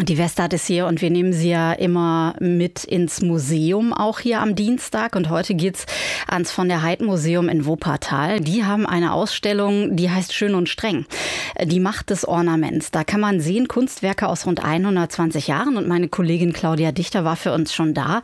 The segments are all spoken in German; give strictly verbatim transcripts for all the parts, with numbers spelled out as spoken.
Die Westart ist hier und wir nehmen sie ja immer mit ins Museum, auch hier am Dienstag. Und heute geht's ans Von der Heydt Museum in Wuppertal. Die haben eine Ausstellung, die heißt Schön und Streng. Die Macht des Ornaments. Da kann man sehen, Kunstwerke aus rund hundertzwanzig Jahren. Und meine Kollegin Claudia Dichter war für uns schon da.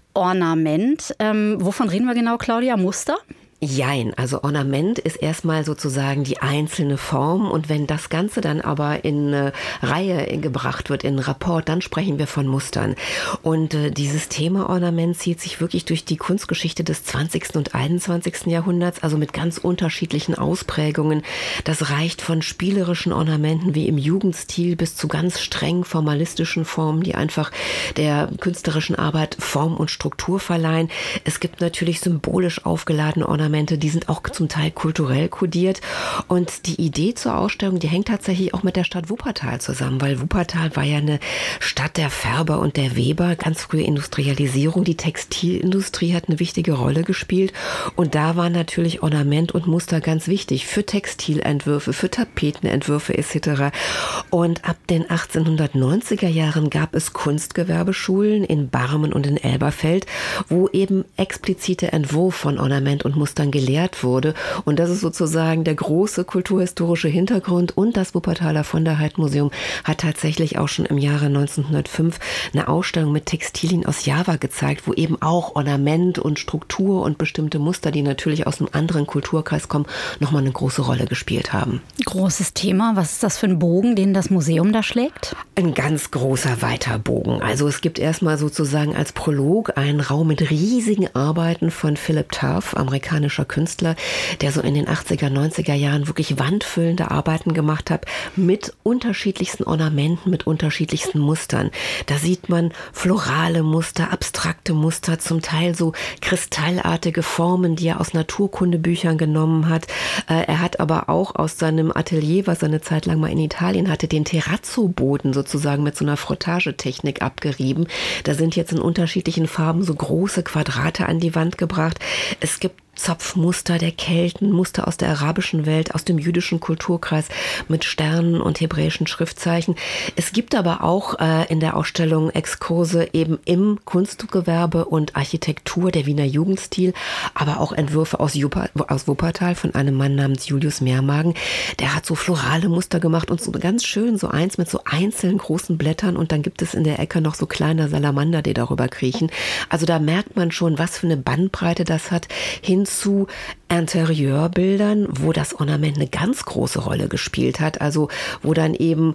Ornament, ähm, wovon reden wir genau, Claudia? Muster? Jein, also Ornament ist erstmal sozusagen die einzelne Form und wenn das Ganze dann aber in eine Reihe gebracht wird, in einen Rapport, dann sprechen wir von Mustern. Und äh, dieses Thema Ornament zieht sich wirklich durch die Kunstgeschichte des zwanzigsten und einundzwanzigsten Jahrhunderts, also mit ganz unterschiedlichen Ausprägungen. Das reicht von spielerischen Ornamenten wie im Jugendstil bis zu ganz streng formalistischen Formen, die einfach der künstlerischen Arbeit Form und Struktur verleihen. Es gibt natürlich symbolisch aufgeladene Ornamente, die sind auch zum Teil kulturell kodiert. Und die Idee zur Ausstellung, die hängt tatsächlich auch mit der Stadt Wuppertal zusammen, weil Wuppertal war ja eine Stadt der Färber und der Weber, ganz frühe Industrialisierung. Die Textilindustrie hat eine wichtige Rolle gespielt. Und da war natürlich Ornament und Muster ganz wichtig für Textilentwürfe, für Tapetenentwürfe et cetera. Und ab den achtzehnhundertneunziger Jahren gab es Kunstgewerbeschulen in Barmen und in Elberfeld, wo eben explizite Entwurf von Ornament und Muster dann gelehrt wurde. Und das ist sozusagen der große kulturhistorische Hintergrund. Und das Wuppertaler Von der Heydt Museum hat tatsächlich auch schon im Jahre neunzehnhundertfünf eine Ausstellung mit Textilien aus Java gezeigt, wo eben auch Ornament und Struktur und bestimmte Muster, die natürlich aus einem anderen Kulturkreis kommen, nochmal eine große Rolle gespielt haben. Großes Thema. Was ist das für ein Bogen, den das Museum da schlägt? Ein ganz großer, weiter Bogen. Also es gibt erstmal sozusagen als Prolog einen Raum mit riesigen Arbeiten von Philip Taft, amerikanischer Künstler, der so in den achtziger, neunziger Jahren wirklich wandfüllende Arbeiten gemacht hat mit unterschiedlichsten Ornamenten, mit unterschiedlichsten Mustern. Da sieht man florale Muster, abstrakte Muster, zum Teil so kristallartige Formen, die er aus Naturkundebüchern genommen hat. Er hat aber auch aus seinem Atelier, was er eine Zeit lang mal in Italien hatte, den Terrazzo-Boden sozusagen mit so einer Frottagetechnik abgerieben. Da sind jetzt in unterschiedlichen Farben so große Quadrate an die Wand gebracht. Es gibt Zopfmuster der Kelten, Muster aus der arabischen Welt, aus dem jüdischen Kulturkreis mit Sternen und hebräischen Schriftzeichen. Es gibt aber auch äh, in der Ausstellung Exkurse eben im Kunstgewerbe und Architektur, der Wiener Jugendstil, aber auch Entwürfe aus, Jupa, aus Wuppertal von einem Mann namens Julius Mehrmagen. Der hat so florale Muster gemacht und so ganz schön, so eins mit so einzelnen großen Blättern und dann gibt es in der Ecke noch so kleine Salamander, die darüber kriechen. Also da merkt man schon, was für eine Bandbreite das hat, hin zu Interieurbildern, wo das Ornament eine ganz große Rolle gespielt hat, also wo dann eben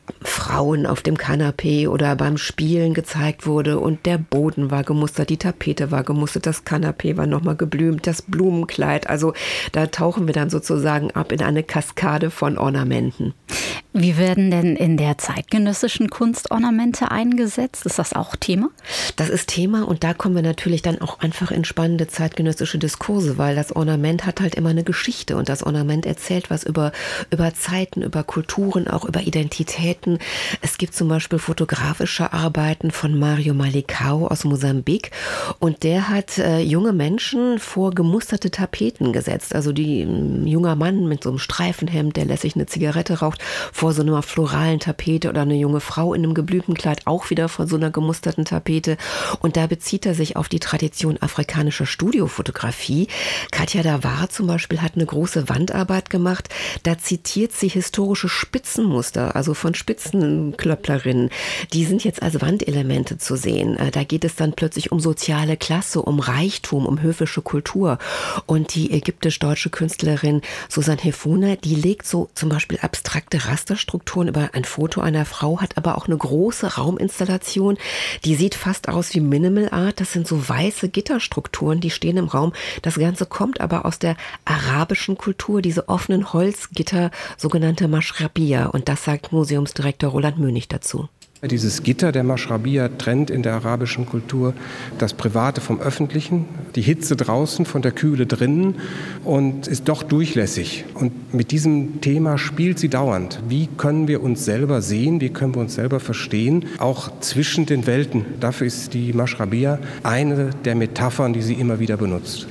Frauen auf dem Kanapee oder beim Spielen gezeigt wurde und der Boden war gemustert, die Tapete war gemustert, das Kanapee war nochmal geblümt, das Blumenkleid, also da tauchen wir dann sozusagen ab in eine Kaskade von Ornamenten. Wie werden denn in der zeitgenössischen Kunst Ornamente eingesetzt? Ist das auch Thema? Das ist Thema und da kommen wir natürlich dann auch einfach in spannende zeitgenössische Diskurse, weil das Ornament hat halt immer eine Geschichte und das Ornament erzählt was über, über Zeiten, über Kulturen, auch über Identitäten. Es gibt zum Beispiel fotografische Arbeiten von Mario Malicao aus Mosambik und der hat äh, junge Menschen vor gemusterte Tapeten gesetzt. Also die ein junger Mann mit so einem Streifenhemd, der lässig eine Zigarette raucht, vor so einer floralen Tapete oder eine junge Frau in einem geblümten Kleid auch wieder vor so einer gemusterten Tapete. Und da bezieht er sich auf die Tradition afrikanischer Studiofotografie. Katja Davar zum Beispiel hat eine große Wandarbeit gemacht. Da zitiert sie historische Spitzenmuster, also von Spitzenklöpplerinnen. Die sind jetzt als Wandelemente zu sehen. Da geht es dann plötzlich um soziale Klasse, um Reichtum, um höfische Kultur. Und die ägyptisch-deutsche Künstlerin Susan Hefuna, die legt so zum Beispiel abstrakte Rasterstrukturen über ein Foto einer Frau, hat aber auch eine große Rauminstallation. Die sieht fast aus wie Minimal Art. Das sind so weiße Gitterstrukturen, die stehen im Raum. Das Ganze kommt aber aus der arabischen Kultur, diese offenen Holzgitter, sogenannte Mashrabiyya. Und das sagt Museumsdirektor Roland Mönig dazu. Dieses Gitter der Mashrabiyya trennt in der arabischen Kultur das Private vom Öffentlichen, die Hitze draußen von der Kühle drinnen und ist doch durchlässig. Und mit diesem Thema spielt sie dauernd. Wie können wir uns selber sehen, wie können wir uns selber verstehen, auch zwischen den Welten. Dafür ist die Mashrabiyya eine der Metaphern, die sie immer wieder benutzt.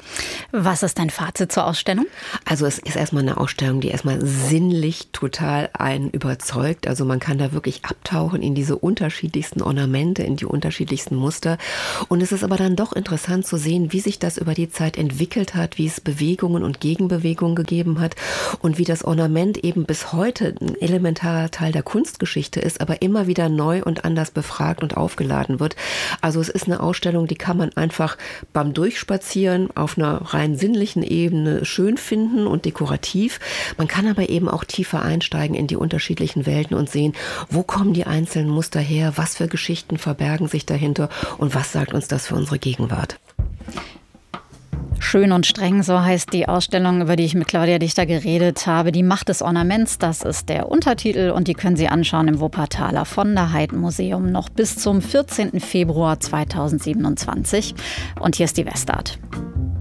Was ist dein Fazit zur Ausstellung? Also es ist erstmal eine Ausstellung, die erstmal sinnlich total einen überzeugt. Also man kann da wirklich abtauchen in diese unterschiedlichsten Ornamente, in die unterschiedlichsten Muster. Und es ist aber dann doch interessant zu sehen, wie sich das über die Zeit entwickelt hat, wie es Bewegungen und Gegenbewegungen gegeben hat und wie das Ornament eben bis heute ein elementarer Teil der Kunstgeschichte ist, aber immer wieder neu und anders befragt und aufgeladen wird. Also es ist eine Ausstellung, die kann man einfach beim Durchspazieren auf einer rein sinnlichen Ebene schön finden und dekorativ. Man kann aber eben auch tiefer einsteigen in die unterschiedlichen Welten und sehen, wo kommen die einzelnen Muster her, was für Geschichten verbergen sich dahinter und was sagt uns das für unsere Gegenwart. Schön und streng, so heißt die Ausstellung, über die ich mit Claudia Dichter geredet habe. Die Macht des Ornaments, das ist der Untertitel und die können Sie anschauen im Wuppertaler von der Heiden-Museum noch bis zum vierzehnten Februar zweitausendsiebenundzwanzig. Und hier ist die Westart.